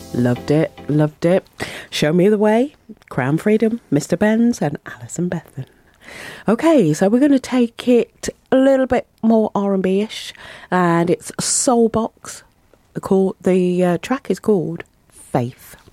Loved it, loved it. Show Me the Way, Crown Freedom, Mr. Benz and Alison Bethan. Okay, so we're going to take it a little bit more R&B-ish, and it's Soulbox. The track is called Faith.